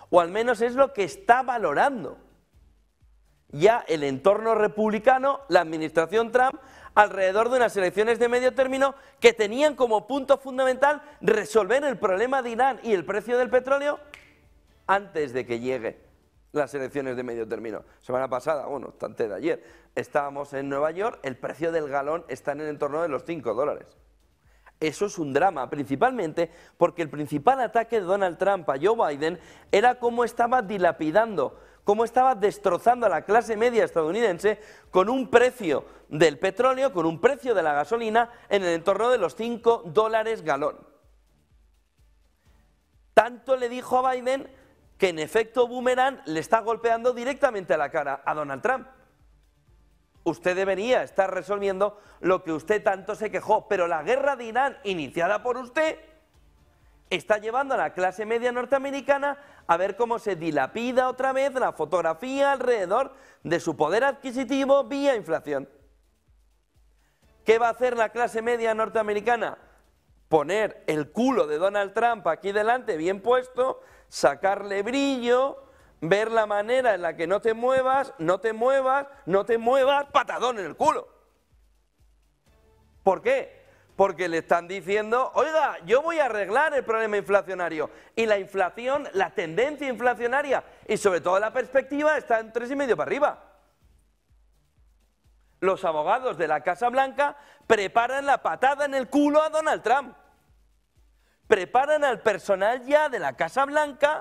o al menos es lo que está valorando ya el entorno republicano, la administración Trump, alrededor de unas elecciones de medio término que tenían como punto fundamental resolver el problema de Irán y el precio del petróleo antes de que lleguen las elecciones de medio término. Semana pasada, bueno, antes de ayer, estábamos en Nueva York, el precio del galón está en el entorno de los $5. Eso es un drama, principalmente porque el principal ataque de Donald Trump a Joe Biden era cómo estaba dilapidando, cómo estaba destrozando a la clase media estadounidense con un precio del petróleo, con un precio de la gasolina en el entorno de los $5 galón. Tanto le dijo a Biden que en efecto boomerang le está golpeando directamente a la cara a Donald Trump. Usted debería estar resolviendo lo que usted tanto se quejó, pero la guerra de Irán, iniciada por usted, está llevando a la clase media norteamericana a ver cómo se dilapida otra vez la fotografía alrededor de su poder adquisitivo vía inflación. ¿Qué va a hacer la clase media norteamericana? Poner el culo de Donald Trump aquí delante bien puesto, sacarle brillo, ver la manera en la que no te muevas, no te muevas, no te muevas, patadón en el culo. ¿Por qué? Porque le están diciendo, oiga, yo voy a arreglar el problema inflacionario. Y la inflación, la tendencia inflacionaria y sobre todo la perspectiva está en 3,5 para arriba. Los abogados de la Casa Blanca preparan la patada en el culo a Donald Trump. Preparan al personal ya de la Casa Blanca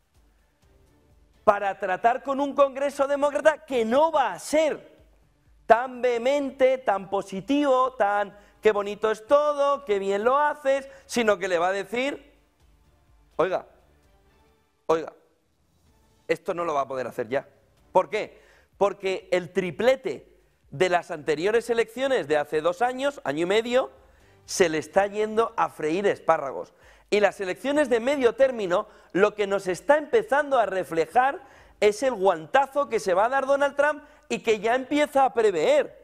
para tratar con un Congreso demócrata que no va a ser tan vehemente, tan positivo, tan qué bonito es todo, qué bien lo haces, sino que le va a decir, oiga, esto no lo va a poder hacer ya. ¿Por qué? Porque el triplete de las anteriores elecciones de hace 2 años, año y medio, se le está yendo a freír espárragos. Y las elecciones de medio término, lo que nos está empezando a reflejar es el guantazo que se va a dar Donald Trump y que ya empieza a prever.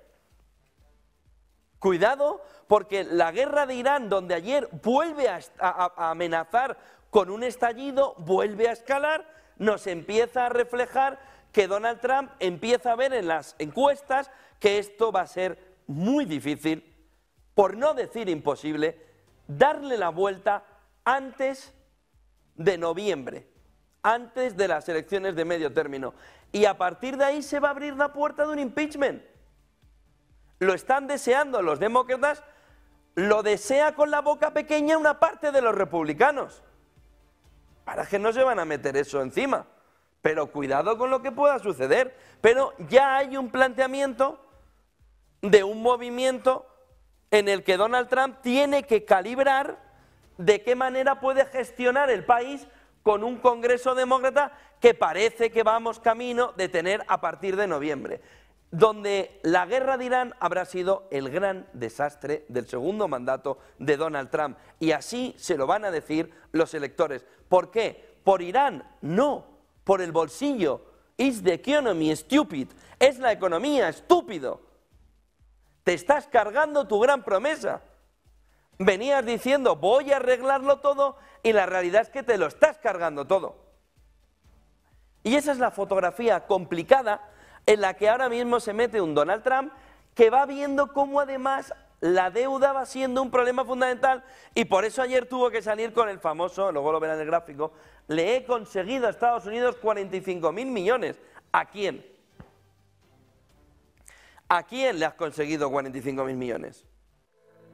Cuidado, porque la guerra de Irán, donde ayer vuelve a amenazar con un estallido, vuelve a escalar, nos empieza a reflejar que Donald Trump empieza a ver en las encuestas que esto va a ser muy difícil, por no decir imposible, darle la vuelta antes de noviembre, antes de las elecciones de medio término. Y a partir de ahí se va a abrir la puerta de un impeachment. Lo están deseando los demócratas, lo desea con la boca pequeña una parte de los republicanos. Para que no se van a meter eso encima. Pero cuidado con lo que pueda suceder. Pero ya hay un planteamiento de un movimiento en el que Donald Trump tiene que calibrar de qué manera puede gestionar el país con un Congreso demócrata que parece que vamos camino de tener a partir de noviembre, donde la guerra de Irán habrá sido el gran desastre del segundo mandato de Donald Trump. Y así se lo van a decir los electores. ¿Por qué? ¿Por Irán? No, por el bolsillo. Is the economy stupid? Es la economía, estúpido. Te estás cargando tu gran promesa. Venías diciendo, voy a arreglarlo todo, y la realidad es que te lo estás cargando todo. Y esa es la fotografía complicada en la que ahora mismo se mete un Donald Trump que va viendo cómo además la deuda va siendo un problema fundamental, y por eso ayer tuvo que salir con el famoso, luego lo verán en el gráfico, le he conseguido a Estados Unidos 45.000 millones. ¿A quién? ¿A quién le has conseguido 45.000 millones?